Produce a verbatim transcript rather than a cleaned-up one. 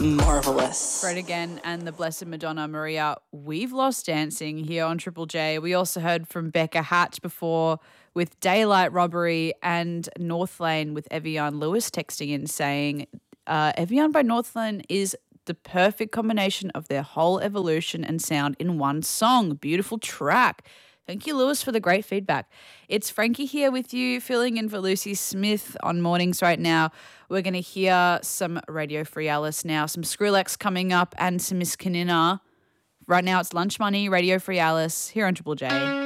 marvelous. Fred again and the Blessed Madonna Maria. We've Lost Dancing here on Triple J. We also heard from Becca Hatch before with Daylight Robbery and Northlane with Evian Lewis texting in saying uh, Evian by Northlane is the perfect combination of their whole evolution and sound in one song. Beautiful track. Thank you, Lewis, for the great feedback. It's Frankie here with you, filling in for Lucy Smith on mornings right now. We're going to hear some Radio Free Alice now, some Skrillex coming up and some Miss Kanina. Right now it's Lunch Money, Radio Free Alice here on Triple J.